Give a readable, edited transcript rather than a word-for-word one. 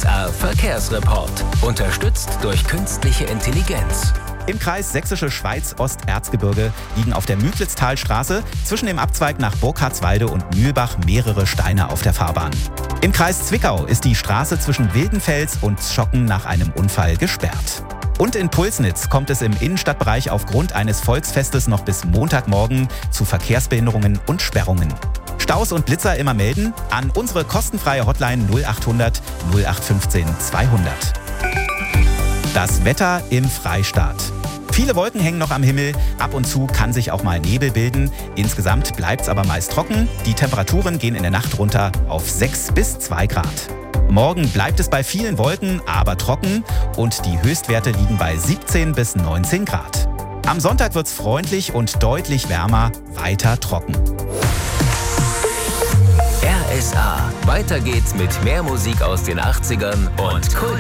RSA Verkehrsreport. Unterstützt durch künstliche Intelligenz. Im Kreis Sächsische Schweiz-Osterzgebirge liegen auf der Müglitztalstraße zwischen dem Abzweig nach Burkhardswalde und Mühlbach mehrere Steine auf der Fahrbahn. Im Kreis Zwickau ist die Straße zwischen Wildenfels und Schocken nach einem Unfall gesperrt. Und in Pulsnitz kommt es im Innenstadtbereich aufgrund eines Volksfestes noch bis Montagmorgen zu Verkehrsbehinderungen und Sperrungen. Staus und Blitzer immer melden an unsere kostenfreie Hotline 0800 0815 200. Das Wetter im Freistaat. Viele Wolken hängen noch am Himmel, ab und zu kann sich auch mal Nebel bilden. Insgesamt bleibt es aber meist trocken. Die Temperaturen gehen in der Nacht runter auf 6 bis 2 Grad. Morgen bleibt es bei vielen Wolken, aber trocken und die Höchstwerte liegen bei 17 bis 19 Grad. Am Sonntag wird es freundlich und deutlich wärmer, weiter trocken. RSA. Weiter geht's mit mehr Musik aus den 80ern und Kult.